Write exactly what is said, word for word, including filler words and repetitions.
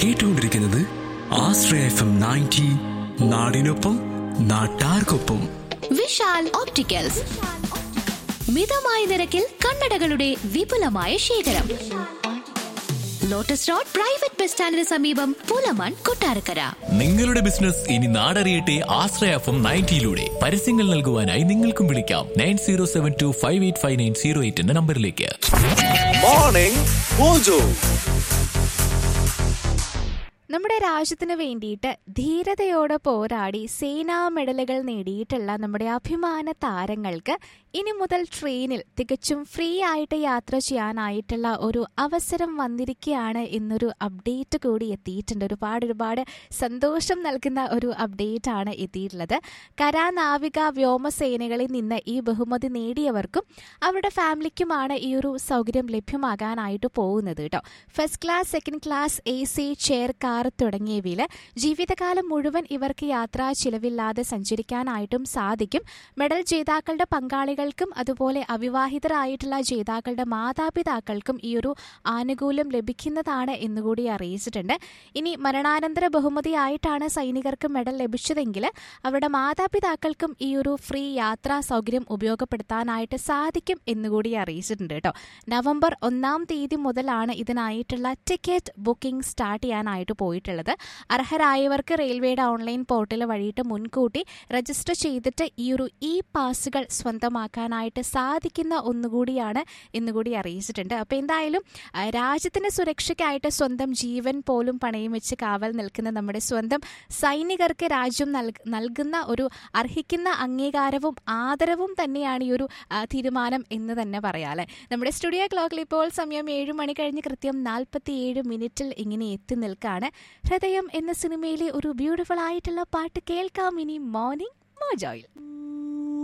കേട്ടുകൊണ്ടിരിക്കുന്നത് ആശ്രയ F M ninety, നാടിനൊപ്പം നാട്ടാർക്കൊപ്പം. വിശാൽ ഓപ്റ്റിക്കൽസ്, മിതമായ നിരക്കിൽ കണ്ണടകളുടെ വിപുലമായ ശേഖരം. ലോട്ടസ് റോഡ് പ്രൈവറ്റ് ബസ് സ്റ്റാൻഡിന് സമീപം, പൂലമൺ, കൊട്ടാരക്കര. നിങ്ങളുടെ ബിസിനസ് ഇനി നാടറിയട്ടെ ആശ്രയ എഫ് എം നയൻറ്റിയിലൂടെ. പരസ്യങ്ങൾ നൽകുവാനായി നിങ്ങൾക്കും വിളിക്കാം nine zero seven to five eight five nine zero eight എന്ന നമ്പറിലേക്ക്. Morning mojo. നമ്മുടെ രാജ്യത്തിന് വേണ്ടിയിട്ട് ധീരതയോടെ പോരാടി സേനാ മെഡലുകൾ നേടിയിട്ടുള്ള നമ്മുടെ അഭിമാന താരങ്ങൾക്ക് ഇനി മുതൽ ട്രെയിനിൽ തികച്ചും ഫ്രീ ആയിട്ട് യാത്ര ചെയ്യാനായിട്ടുള്ള ഒരു അവസരം വന്നിരിക്കുകയാണ് എന്നൊരു അപ്ഡേറ്റ് കൂടി എത്തിയിട്ടുണ്ട്. ഒരുപാട് ഒരുപാട് സന്തോഷം നൽകുന്ന ഒരു അപ്ഡേറ്റ് ആണ് എത്തിയിട്ടുള്ളത്. കര, നാവിക, വ്യോമസേനകളിൽ നിന്ന് ഈ ബഹുമതി നേടിയവർക്കും അവരുടെ ഫാമിലിക്കുമാണ് ഈ ഒരു സൗകര്യം ലഭ്യമാകാനായിട്ട് പോകുന്നത് കേട്ടോ. First class, second class, A C, chair, car തുടങ്ങിയവയിൽ ജീവിതകാലം മുഴുവൻ ഇവർക്ക് യാത്രാ ചിലവില്ലാതെ സഞ്ചരിക്കാനായിട്ടും സാധിക്കും. മെഡൽ ജേതാക്കളുടെ പങ്കാളികൾക്കും അതുപോലെ അവിവാഹിതരായിട്ടുള്ള ജേതാക്കളുടെ മാതാപിതാക്കൾക്കും ഈ ഒരു ആനുകൂല്യം ലഭിക്കുന്നതാണ് എന്നുകൂടി അറിയിച്ചിട്ടുണ്ട്. ഇനി മരണാനന്തര ബഹുമതിയായിട്ടാണ് സൈനികർക്ക് മെഡൽ ലഭിച്ചതെങ്കിൽ അവരുടെ മാതാപിതാക്കൾക്കും ഈ ഒരു ഫ്രീ യാത്രാ സൗകര്യം ഉപയോഗപ്പെടുത്താനായിട്ട് സാധിക്കും എന്നുകൂടി അറിയിച്ചിട്ടുണ്ട് കേട്ടോ. നവംബർ ഒന്നാം തീയതി മുതലാണ് ഇതിനായിട്ടുള്ള ടിക്കറ്റ് ബുക്കിംഗ് സ്റ്റാർട്ട് ചെയ്യാനായിട്ട് പോയിട്ടുള്ളത്. അർഹരായവർക്ക് റെയിൽവേയുടെ ഓൺലൈൻ പോർട്ടൽ വഴിയിട്ട് മുൻകൂട്ടി രജിസ്റ്റർ ചെയ്തിട്ട് ഈ ഒരു ഇ പാസുകൾ സ്വന്തമാക്കാനായിട്ട് സാധിക്കുന്ന ഒന്നുകൂടിയാണ് എന്നുകൂടി അറിയിച്ചിട്ടുണ്ട്. അപ്പോൾ എന്തായാലും രാജ്യത്തിന്റെ സുരക്ഷയ്ക്കായിട്ട് സ്വന്തം ജീവൻ പോലും പണയം വെച്ച് കാവൽ നിൽക്കുന്ന നമ്മുടെ സ്വന്തം സൈനികർക്ക് രാജ്യം നൽകുന്ന ഒരു അർഹിക്കുന്ന അംഗീകാരവും ആദരവും തന്നെയാണ് ഈ ഒരു തീരുമാനം എന്ന് തന്നെ പറയാം അല്ലെ. നമ്മുടെ സ്റ്റുഡിയോ ക്ലോക്കിൽ ഇപ്പോൾ സമയം ഏഴ് മണി കഴിഞ്ഞ് കൃത്യം നാൽപ്പത്തി ഏഴ് മിനിറ്റിൽ ഇങ്ങനെ എത്തി നിൽക്കാണ്. ഹൃദയം എന്ന സിനിമയിലെ ഒരു ബ്യൂട്ടിഫുൾ ആയിട്ടുള്ള പാട്ട് കേൾക്കാം ഇനി മോർണിംഗ് മോജോയിൽ.